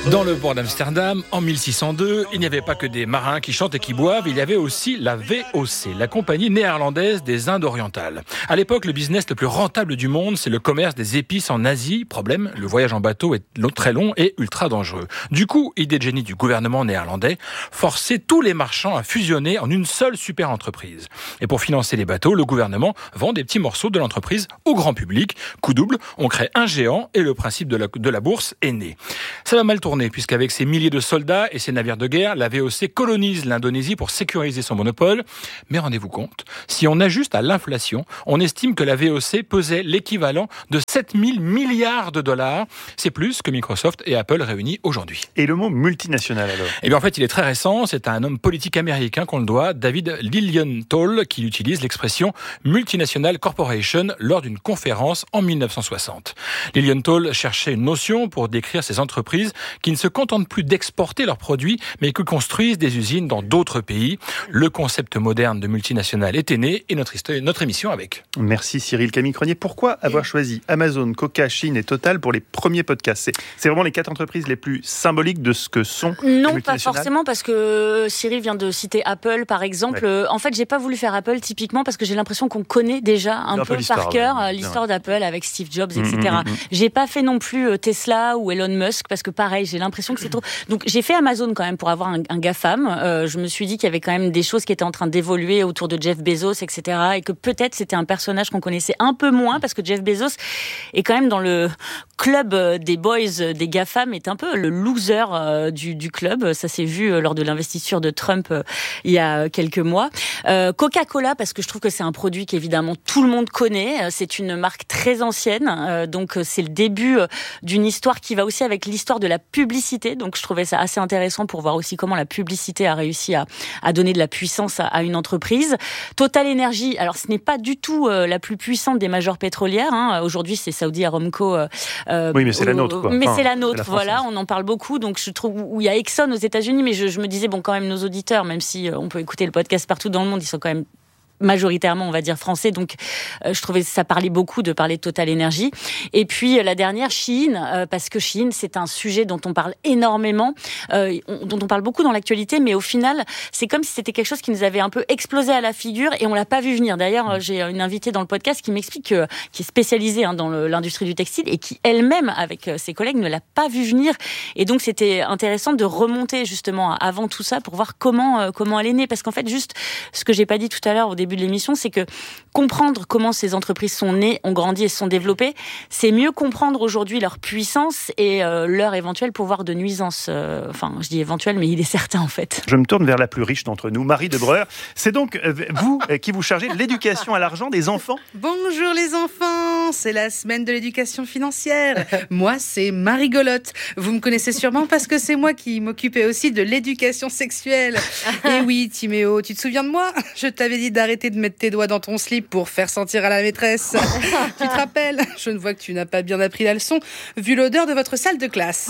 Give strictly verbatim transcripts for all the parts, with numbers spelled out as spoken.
Dans le port d'Amsterdam, en mille six cent deux, il n'y avait pas que des marins qui chantent et qui boivent, il y avait aussi la V O C, la compagnie néerlandaise des Indes orientales. À l'époque, le business le plus rentable du monde, c'est le commerce des épices en Asie. Problème, le voyage en bateau est très long et ultra dangereux. Du coup, idée de génie du gouvernement néerlandais, forcer tous les marchands à fusionner en une seule super entreprise. Et pour financer les bateaux, le gouvernement vend des petits morceaux de l'entreprise au grand public. Coup double, on crée un géant et le principe de la, de la bourse est né. Ça va mal tourner, puisqu'avec ses milliers de soldats et ses navires de guerre, la V O C colonise l'Indonésie pour sécuriser son monopole. Mais rendez-vous compte, si on ajuste à l'inflation, on estime que la V O C pesait l'équivalent de sept mille milliards de dollars. C'est plus que Microsoft et Apple réunis aujourd'hui. Et le mot multinational alors ? Eh bien en fait, il est très récent. C'est à un homme politique américain qu'on le doit, David Lilienthal, qui utilise l'expression multinational corporation lors d'une conférence en mille neuf cent soixante. Lilienthal cherchait une notion pour décrire ces entreprises qui ne se contentent plus d'exporter leurs produits, mais qui construisent des usines dans d'autres pays. Le concept moderne de multinationale était né et notre, histoire, notre émission avec. Merci Cyril. Camille Cronier, pourquoi avoir choisi Amazon, Coca, Chine et Total pour les premiers podcasts ? C'est, c'est vraiment les quatre entreprises les plus symboliques de ce que sont les Non, multinationales ? pas forcément, parce que Cyril vient de citer Apple, par exemple. Ouais. En fait, j'ai pas voulu faire Apple typiquement parce que j'ai l'impression qu'on connaît déjà un, un peu, peu par cœur ouais. l'histoire d'Apple avec Steve Jobs, et cetera. Mmh, mmh, mmh. J'ai pas fait non plus Tesla ou Elon Musk parce que pareil, j'ai l'impression que c'est trop. Donc j'ai fait Amazon quand même pour avoir un, un GAFAM. Euh, je me suis dit qu'il y avait quand même des choses qui étaient en train d'évoluer autour de Jeff Bezos, et cetera. Et que peut-être c'était un personnage qu'on connaissait un peu moins parce que Jeff Bezos est quand même dans le club des boys des GAFAM, est un peu le loser euh, du, du club. Ça s'est vu lors de l'investiture de Trump euh, il y a quelques mois. Euh, Coca-Cola, parce que je trouve que c'est un produit qu'évidemment tout le monde connaît. C'est une marque très ancienne, euh, donc c'est le début d'une histoire qui va aussi avec l'histoire de la publicité. Donc je trouvais ça assez intéressant pour voir aussi comment la publicité a réussi à, à donner de la puissance à, à une entreprise. Total Energy, alors ce n'est pas du tout euh, la plus puissante des majors pétrolières. Hein. Aujourd'hui, c'est Saudi Aramco. Euh, oui, mais c'est la nôtre. Quoi. Mais enfin, c'est la nôtre, c'est la voilà. On en parle beaucoup. Donc je trouve où il y a Exxon aux États-Unis, mais je, je me disais bon, quand même nos auditeurs, même si on peut écouter le podcast partout dans le monde, ils sont quand même majoritairement, on va dire, français. Donc, euh, je trouvais que ça parlait beaucoup de parler de Total Energy. Et puis, euh, la dernière, Shein, euh, parce que Shein, c'est un sujet dont on parle énormément, euh, on, dont on parle beaucoup dans l'actualité, mais au final, c'est comme si c'était quelque chose qui nous avait un peu explosé à la figure et on l'a pas vu venir. D'ailleurs, euh, j'ai une invitée dans le podcast qui m'explique que, qui est spécialisée hein, dans le, l'industrie du textile et qui, elle-même, avec euh, ses collègues, ne l'a pas vu venir. Et donc, c'était intéressant de remonter, justement, avant tout ça pour voir comment, euh, comment elle est née. Parce qu'en fait, juste ce que j'ai pas dit tout à l'heure au début de l'émission, c'est que comprendre comment ces entreprises sont nées, ont grandi et se sont développées, c'est mieux comprendre aujourd'hui leur puissance et euh, leur éventuel pouvoir de nuisance. Euh, enfin, je dis éventuel, mais il est certain en fait. Je me tourne vers la plus riche d'entre nous, Marie de Breur. C'est donc euh, vous euh, qui vous chargez de l'éducation à l'argent des enfants ? Bonjour les enfants, c'est la semaine de l'éducation financière. Moi, c'est Marie Golotte. Vous me connaissez sûrement parce que c'est moi qui m'occupais aussi de l'éducation sexuelle. Et oui, Timéo, tu te souviens de moi ? Je t'avais dit d'arrêter de mettre tes doigts dans ton slip pour faire sentir à la maîtresse. Tu te rappelles ? Je ne vois que tu n'as pas bien appris la leçon, vu l'odeur de votre salle de classe.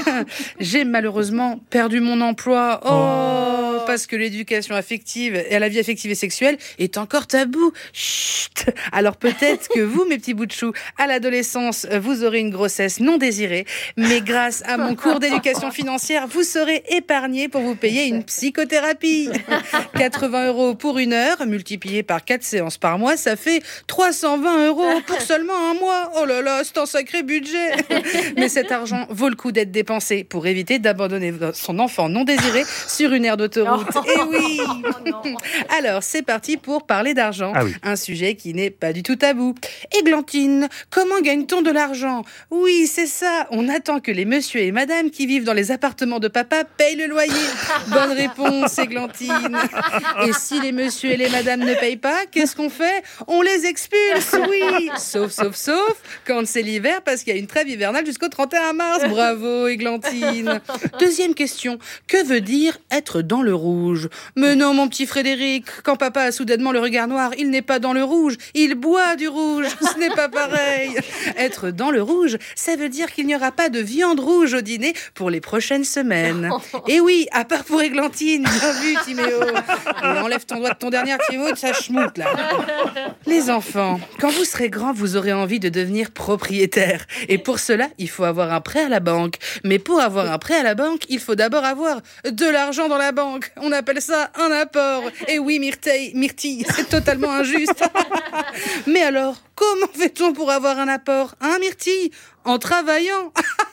J'ai malheureusement perdu mon emploi. Oh, parce que l'éducation affective et à la vie affective et sexuelle est encore tabou. Chut. Alors peut-être que vous, mes petits bouts de chou, à l'adolescence, vous aurez une grossesse non désirée, mais grâce à mon cours d'éducation financière, vous serez épargné pour vous payer une psychothérapie. quatre-vingts euros pour une heure, multiplié par quatre séances par mois, ça fait trois cent vingt euros pour seulement un mois. Oh là là, c'est un sacré budget. Mais cet argent vaut le coup d'être dépensé pour éviter d'abandonner son enfant non désiré sur une aire d'autoroute. Oh. Eh oui. Oh alors, c'est parti pour parler d'argent. Ah oui. Un sujet qui n'est pas du tout tabou. Églantine, comment gagne-t-on de l'argent ? Oui, c'est ça. On attend que les monsieur et madame qui vivent dans les appartements de papa payent le loyer. Bonne réponse, Églantine. Et si les monsieur et les madame ne payent pas, qu'est-ce qu'on fait ? On les expulse, oui. Sauf, sauf, sauf, quand c'est l'hiver, parce qu'il y a une trêve hivernale jusqu'au trente et un mars. Bravo, Églantine. Deuxième question. Que veut dire être dans le rouge ? rouge. Mais non, mon petit Frédéric, quand papa a soudainement le regard noir, il n'est pas dans le rouge, il boit du rouge. Ce n'est pas pareil. Être dans le rouge, ça veut dire qu'il n'y aura pas de viande rouge au dîner pour les prochaines semaines. Et oui, à part pour Églantine. Bien vu, Timéo. Et enlève ton doigt de ton dernier Timéo de sa schmoute, là. Les enfants, quand vous serez grands, vous aurez envie de devenir propriétaire. Et pour cela, il faut avoir un prêt à la banque. Mais pour avoir un prêt à la banque, il faut d'abord avoir de l'argent dans la banque. On appelle ça un apport. Et oui, Myrtille, Myrtille, c'est totalement injuste. Mais alors, comment fait-on pour avoir un apport, hein, Myrtille? En travaillant.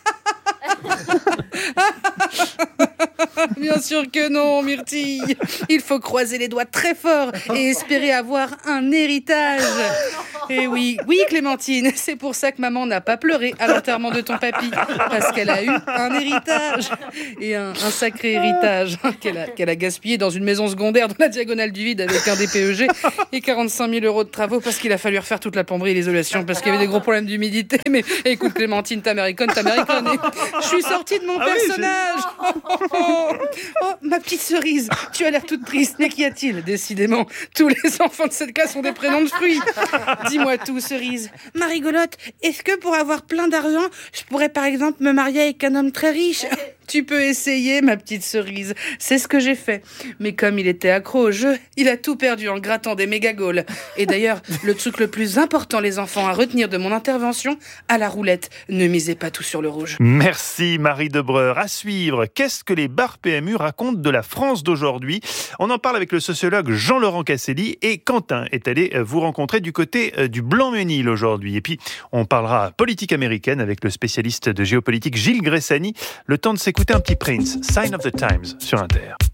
Bien sûr que non, Myrtille. Il faut croiser les doigts très fort et espérer avoir un héritage. Et oui, oui, Clémentine, c'est pour ça que maman n'a pas pleuré à l'enterrement de ton papy, parce qu'elle a eu un héritage, et un, un sacré héritage qu'elle a, qu'elle a gaspillé dans une maison secondaire dans la diagonale du vide avec un D P E G et quarante-cinq mille euros de travaux parce qu'il a fallu refaire toute la plomberie et l'isolation parce qu'il y avait des gros problèmes d'humidité. Mais écoute, Clémentine, t'américaine, t'américaine. Je suis sortie de mon ah personnage. Oui, oh, oh, oh. Oh, ma petite cerise, tu as l'air toute triste. Mais qu'y a-t-il? Décidément, tous les enfants de cette classe ont des prénoms de fruits. Dis-moi tout, cerise. Ma rigolote, est-ce que pour avoir plein d'argent, je pourrais par exemple me marier avec un homme très riche? Tu peux essayer, ma petite cerise. C'est ce que j'ai fait. Mais comme il était accro au jeu, il a tout perdu en grattant des méga-gaules. Et d'ailleurs, le truc le plus important, les enfants, à retenir de mon intervention, à la roulette, ne misez pas tout sur le rouge. Merci Marie Debreur. À suivre, qu'est-ce que les bars P M U racontent de la France d'aujourd'hui? On en parle avec le sociologue Jean-Laurent Casselli et Quentin est allé vous rencontrer du côté du Blanc-Mesnil aujourd'hui. Et puis, on parlera politique américaine avec le spécialiste de géopolitique Gilles Gressani. Le temps de s'écouter un petit Prince, Sign of the Times, sur Inter.